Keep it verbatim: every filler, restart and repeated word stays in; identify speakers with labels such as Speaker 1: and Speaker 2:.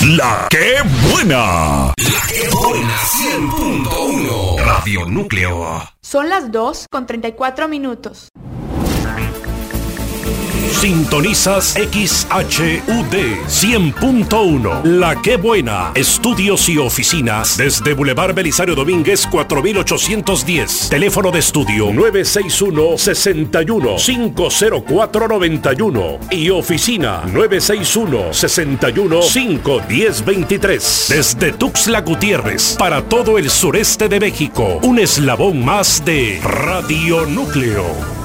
Speaker 1: La que buena.
Speaker 2: La que buena cien punto uno. Radio Núcleo.
Speaker 3: Son las dos con treinta y cuatro minutos.
Speaker 1: Sintonizas X H U D cien punto uno. La que buena. Estudios y oficinas desde Boulevard Belisario Domínguez cuatro mil ochocientos diez. Teléfono de estudio nueve seis uno, seis uno, cinco cero cuatro nueve uno y oficina nueve seis uno, seis uno, cinco uno cero dos tres. Desde Tuxtla Gutiérrez para todo el sureste de México. Un eslabón más de Radio Núcleo.